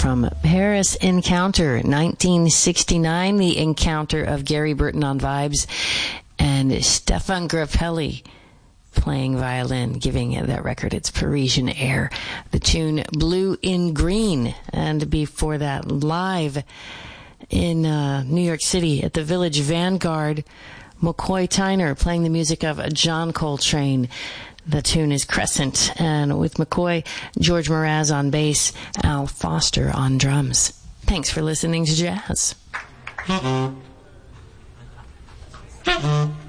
from Paris Encounter, 1969, the encounter of Gary Burton on vibes and Stefan Grappelli playing violin, giving that record its Parisian air. The tune Blue in Green, and before that, live in New York City at the Village Vanguard, McCoy Tyner playing the music of John Coltrane. The tune is Crescent, and with McCoy, George Mraz on bass, Al Foster on drums. Thanks for listening to Jazz.